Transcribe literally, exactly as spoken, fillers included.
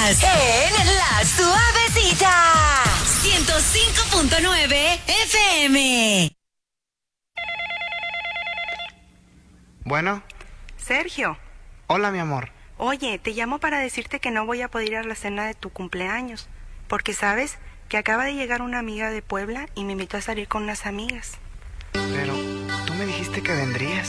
Estás en La Suavecita. ciento cinco punto nueve F M. Bueno. Sergio. Hola, mi amor. Oye, te llamo para decirte que no voy a poder ir a la cena de tu cumpleaños, porque sabes que acaba de llegar una amiga de Puebla y me invitó a salir con unas amigas. Pero tú me dijiste que vendrías.